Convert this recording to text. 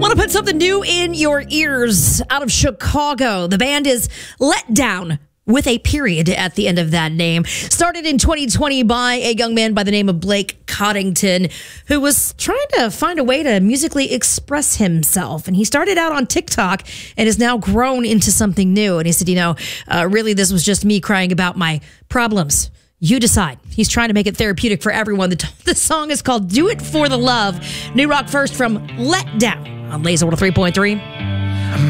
Want to put something new in your ears? Out of Chicago, the band is Let Down, with a period at the end of that name. Started in 2020 by a young man by the name of Blake Coddington, who was trying to find a way to musically express himself. And he started out on TikTok and has now grown into something new. And he said, really, this was just me crying about my problems. You decide. He's trying to make it therapeutic for everyone. The song is called Do It For The Love. New rock first from Let Down on Laser 103.3.